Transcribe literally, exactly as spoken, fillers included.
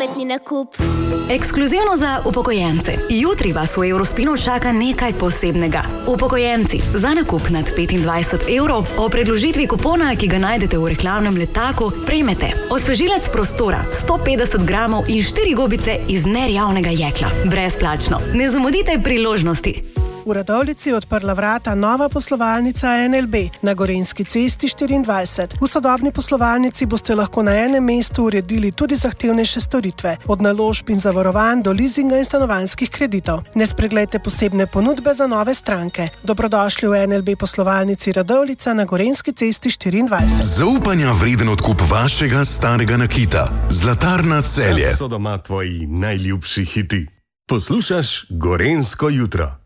pametni nakup. Ekskluzivno za upokojence. Jutri vas v Eurospinu čaka nekaj posebnega. Upokojenci, za nakup nad petindvajset evrov o predložitvi kupona, ki ga najdete v reklamnem letaku, prejmete osvežilec prostora sto petdeset gramov in štiri gobice iz nerjavnega jekla. Brezplačno. Ne zamudite priložnosti. V Radovljici je odprla vrata nova poslovalnica N L B na Gorenjski cesti štiriindvajset. V sodobni poslovalnici boste lahko na enem mestu uredili tudi zahtevnejše storitve, od naložb in zavarovanj do leasinga in stanovanjskih kreditov. Ne spregledajte posebne ponudbe za nove stranke. Dobrodošli v N L B poslovalnici Radovljica na Gorenjski cesti štiriindvajset. Zaupanja vreden odkup vašega starega nakita. Zlatarna Celje. So doma tvoji najljubši hiti. Poslušaš Gorenjsko jutro.